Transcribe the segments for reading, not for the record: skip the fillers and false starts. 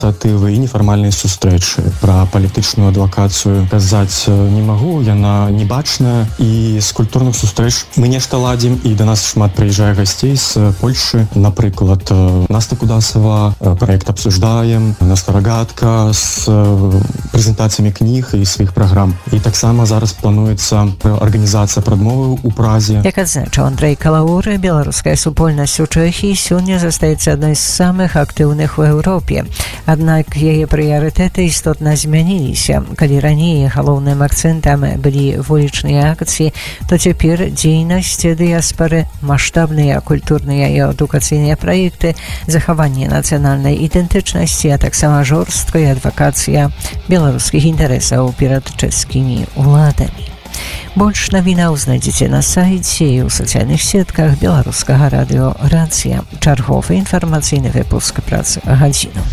ініцыятывы і нефармальныя сустрэчы. Пра палітычную адвакацыю казаць не магу, яна не бачная. І з культурных сустрэч мы нешта ладзім, і да нас шмат прыязджае гасцей з Польшы. Напрыклад, Наста Кудасова, праект «Обсуждаем», Наста Рогатка з прэзентацыямі кніг і сваіх праграм. І таксама зараз плануецца арганізацыя прадмовы ў Празе. Як адзначыў Андрэй Калаур, беларуская супольнасць у Чэхіі сёння застаецца адной з самых актыўных у Еўропе. Аднак яе прыярытэты істотна змяніліся. Калі раней галоўным акцэнтам былі вулічныя акцыі, то цяпер дзейнасць дыяспары, маштабныя культурныя і адукацыйныя праекты, захаванне нацыянальнай ідэнтычнасці, а таксама жорсткая адвакацыя беларускіх інтарэсаў перад чэшскімі ўладамі. Больш навінаў знайдзеце на сайце і ў сацыяльных сетках беларускага радыё «Рацыя». Чарговы інфармацыйны выпуск працы гадзіну.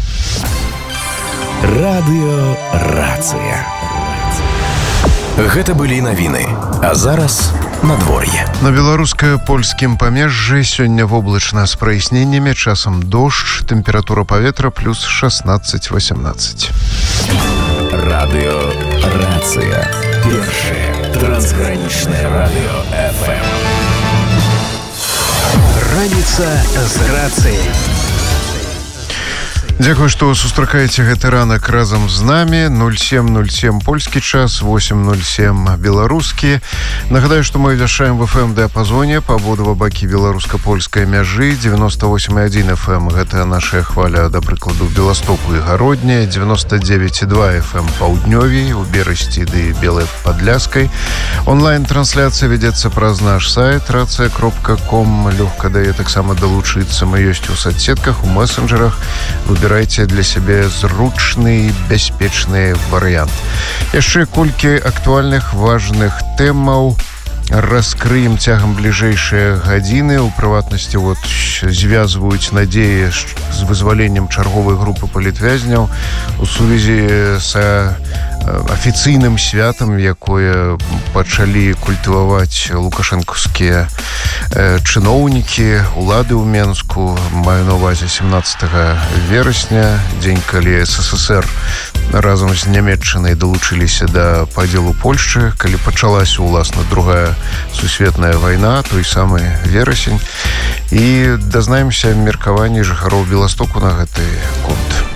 Радыё «Рацыя». Гэта былі навіны. А зараз надвор'е. На беларуска-польскім памежжы сёння воблачна з праясненнямі, часам дождж, тэмпература паветра плюс 16-18. Радыё «Рацыя». Першае трансгранічнае радыё FM. Раніца з рацыяй. Дзякуй, што сустракаеце гэты ранак разам з намі. 07:07 польскі час, 8:07 беларускі. Нагадаю, што мы вяшаем в FM-дыапазоне па абодва бакі беларуска-польскай мяжы. 98,1 FM – гэта наша хваля, да прыкладу, Беластоку і Гародне. 99,2 FM паўднёвей, у Берасці ды Белай Падляскай. Онлайн-трансляцыя вядзецца праз наш сайт racia.com. Лёгка дае таксама далучыцца. Мы ёсць у соцсетках, у месенджерах. Выбірайце для сябе зручны і бяспечны варыянт. Яшчэ колькі актуальных важных тэмаў раскрыем цягам бліжэйшыя гадзіны. У прыватнасці звязваюць надзеі з вызваленнем чарговай групы палітвязняў у сувязі з афіцыйным святам, якое пачалі культываваць лукашэнкаўскія чыноўнікі, улады ў Менску. Маю на ўвазе 17 верасня, дзень, калі СССР разам з Нямецчынай далучыліся да падзелу Польшчы, калі пачалася, уласна, другая сусветная вайна, той самы верасень. І дазнаемся меркаванні жыхароў Беластоку на гэты конт.